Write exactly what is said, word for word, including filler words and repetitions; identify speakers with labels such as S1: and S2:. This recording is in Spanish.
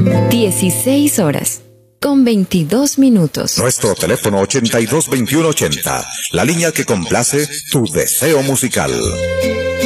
S1: dieciséis horas con veintidós minutos.
S2: Nuestro teléfono ochenta y dos veintiuno ochenta, la línea que complace tu deseo musical.